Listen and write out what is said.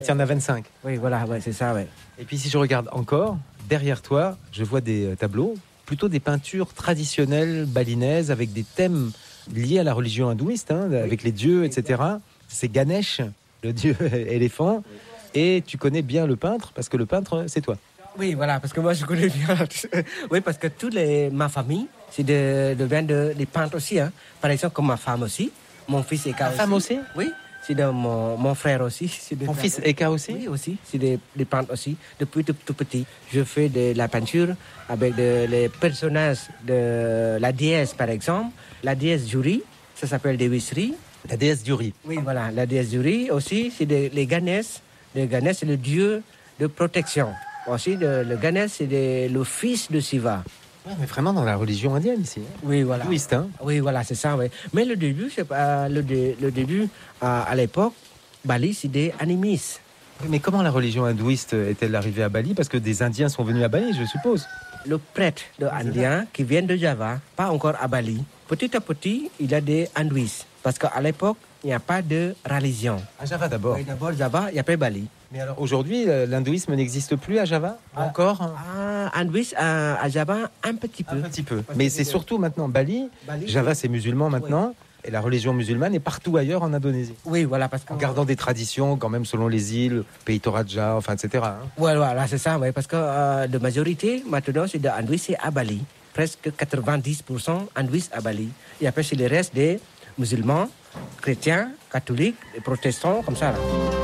Il y en a 25. Oui, voilà, ouais, c'est ça, ouais. Et puis si je regarde encore, derrière toi, je vois des tableaux, plutôt des peintures traditionnelles balinaises avec des thèmes liés à la religion hindouiste, avec les dieux, etc. C'est Ganesh, le dieu éléphant. Et tu connais bien le peintre, parce que le peintre, c'est toi. Oui, voilà, parce que moi je connais bien. Oui, parce que ma famille, vient des peintres aussi. Hein. Par exemple, comme ma femme aussi. Mon fils Eka aussi. Ta femme aussi? Oui. C'est de mon frère aussi. Mon fils Eka aussi? Oui, aussi. C'est des peintres aussi. Depuis tout petit, je fais de la peinture avec les personnages de la déesse, par exemple. La déesse Juri, ça s'appelle Devisri. La déesse Juri. Oui, voilà. La déesse Juri aussi, c'est les Ganesh. Le Ganesh, c'est le dieu de protection. Aussi, le Ganesh, c'est le fils de Shiva. Ouais, mais vraiment dans la religion indienne ici. Oui, voilà. Hindouiste, hein? Oui, voilà, c'est ça. Oui. Mais le début, c'est pas le début à l'époque, Bali, c'est des animistes. Mais comment la religion hindouiste est-elle arrivée à Bali? Parce que des Indiens sont venus à Bali, je suppose. Le prêtre indien qui vient de Java, pas encore à Bali, petit à petit, il a des hindouistes. Parce qu'à l'époque, il n'y a pas de religion. À Java d'abord. Oui, d'abord Java, il n'y a pas Bali. Mais alors aujourd'hui, l'hindouisme n'existe plus à Java? Encore? Hindouisme à Java, un petit peu. Un petit peu. Mais c'est surtout maintenant Bali. Java, c'est musulman maintenant. Oui. Et la religion musulmane est partout ailleurs en Indonésie. Oui, voilà. Parce en gardant des traditions, quand même, selon les îles, pays Toraja, enfin, etc. Hein. Oui, voilà, c'est ça. Oui, parce que de majorité, maintenant, c'est de hindouistes, c'est à Bali. Presque 90% hindouistes à Bali. Et après, c'est le reste des musulmans, chrétiens, catholiques, protestants, comme ça. Là.